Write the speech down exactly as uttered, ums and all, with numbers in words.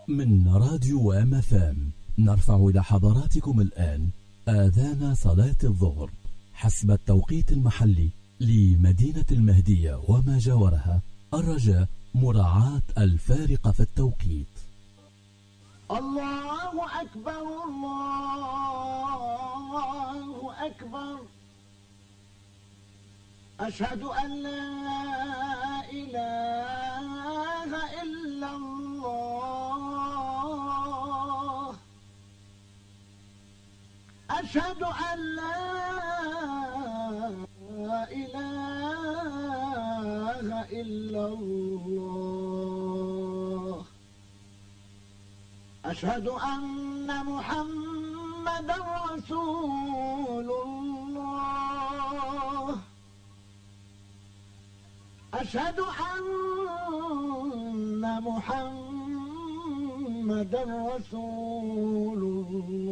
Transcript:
من راديو ام اف ام نرفع إلى حضراتكم الآن آذان صلاة الظهر حسب التوقيت المحلي لمدينة المهدية وما جاورها، الرجاء مراعاة الفارق في التوقيت. الله أكبر الله أكبر، أشهد أن لا إله إلا الله، أشهد أن لا إله إلا الله، أشهد أن محمدا رسول الله، أشهد أن محمدا رسول الله.